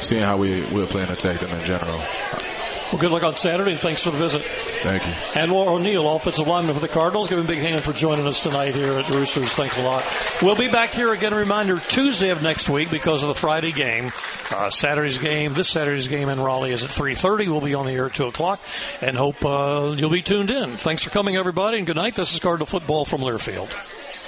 seeing how we'll play and attack them in general. Well, good luck on Saturday, and thanks for the visit. Thank you. Anwar O'Neal, offensive lineman for the Cardinals. Give him a big hand for joining us tonight here at the Roosters. Thanks a lot. We'll be back here again, a reminder, Tuesday of next week because of the Friday game. Saturday's game, this Saturday's game in Raleigh is at 3:30. We'll be on the air at 2 o'clock, and hope you'll be tuned in. Thanks for coming, everybody, and good night. This is Cardinal Football from Learfield.